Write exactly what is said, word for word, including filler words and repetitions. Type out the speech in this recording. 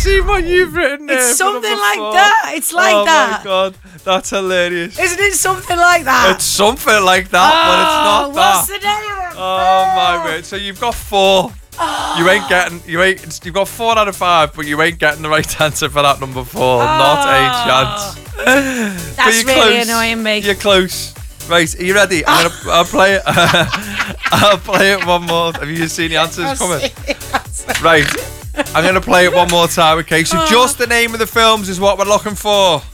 see what you've written there? It's something like four? that. It's like oh that. Oh my god, that's hilarious. Isn't it something like that? It's something like that, oh, but it's not what's that. the name of it? Oh my word! So you've got four. Oh. You ain't getting. You ain't. You've got four out of five, but you ain't getting the right answer for that number four. Oh. Not a chance. That's really close. annoying me. You're close. Right, are you ready? I'm gonna. I'll play it. I'll play it one more. Have you seen the answers coming? Right. I'm gonna play it one more time. Okay. So just the name of the films is what we're looking for.